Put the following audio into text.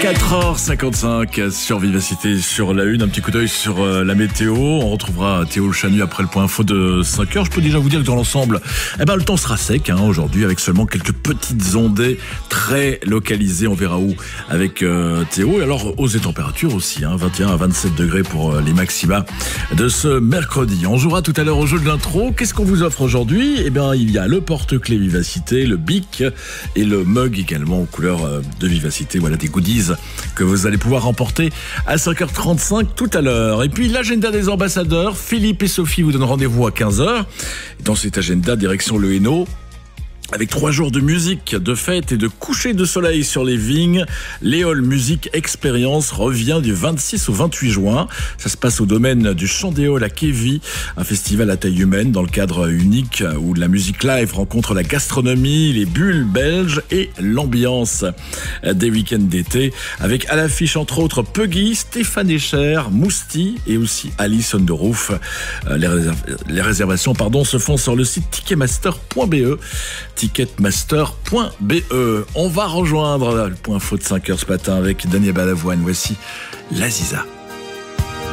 4h55 sur Vivacité, sur la une, un petit coup d'œil sur la météo. On retrouvera Théo Le Chanu après le point info de 5h. Je peux déjà vous dire que dans l'ensemble, le temps sera sec aujourd'hui, avec seulement quelques petites ondées très localisées. On verra où avec Théo. Et alors, hausse des températures aussi, 21 à 27 degrés pour les maxima de ce mercredi. On jouera tout à l'heure au jeu de l'intro. Qu'est-ce qu'on vous offre aujourd'hui ? Il y a le porte-clés Vivacité, le bic et le mug également aux couleurs de Vivacité. Voilà des goodies que vous allez pouvoir remporter à 5h35 tout à l'heure. Et puis l'agenda des ambassadeurs, Philippe et Sophie vous donnent rendez-vous à 15h. Dans cet agenda, direction le Hainaut, avec 3 jours de musique, de fête et de coucher de soleil sur les vignes. L'Éole Musique Expérience revient du 26 au 28 juin. Ça se passe au domaine du Champ d'Éole à Kévy, un festival à taille humaine dans le cadre unique où la musique live rencontre la gastronomie, les bulles belges et l'ambiance des week-ends d'été. Avec à l'affiche entre autres Puggy, Stéphane Echer, Mousti et aussi Alice on the Roof. Les réservations se font sur le site ticketmaster.be. ticketmaster.be. On va rejoindre le point info de 5h ce matin avec Daniel Balavoine. Voici l'Aziza.